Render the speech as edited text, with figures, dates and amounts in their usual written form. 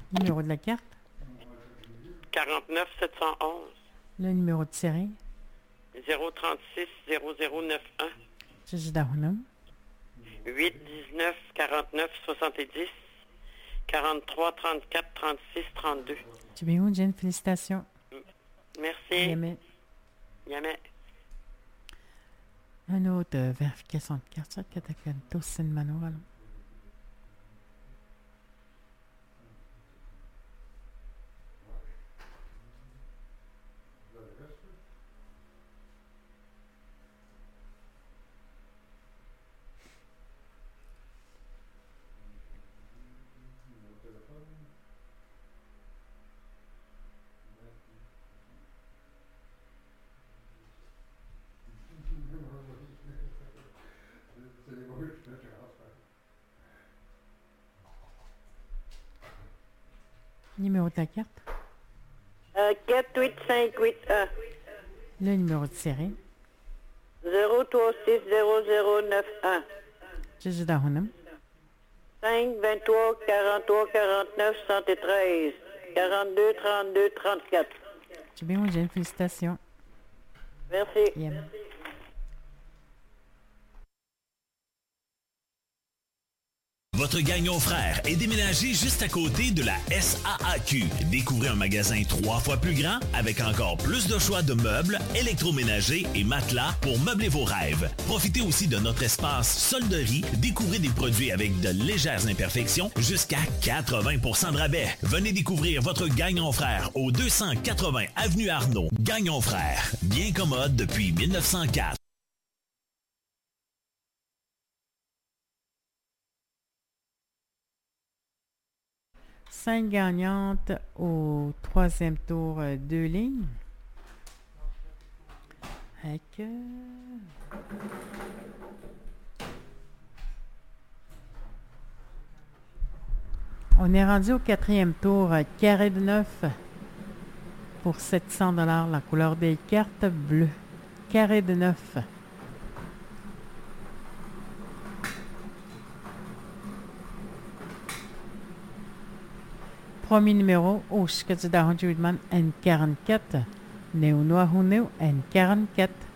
Numéro de la carte. 49 711. Le numéro de série. 036 0091. Jijidahunam. 8 19 49 70 43 34 36 32. Tu bien où, Jen? Félicitations. Merci. Yamé. Yamé. Un autre vérification de carte. Ça, Katakanto, Senmano. Numéro de la carte. 48581. Le numéro de série. 0360091. Jijidahunam. 5 23 43 49 73 42 32 34. Tu bien où, Jen? Félicitations. Merci. Yamé. Votre Gagnon Frère est déménagé juste à côté de la SAAQ. Découvrez un magasin 3 fois plus grand avec encore plus de choix de meubles, électroménagers et matelas pour meubler vos rêves. Profitez aussi de notre espace solderie. Découvrez des produits avec de légères imperfections jusqu'à 80% de rabais. Venez découvrir votre Gagnon Frère au 280 Avenue Arnaud. Gagnon Frère, bien commode depuis 1904. 5 gagnantes au troisième tour, 2 lignes. Avec... On est rendu au quatrième tour, carré de 9 pour 700 $, la couleur des cartes bleues. Carré de 9. Premier numéro, Oshkajidahon Juidman N44, Neunoahuneu N44.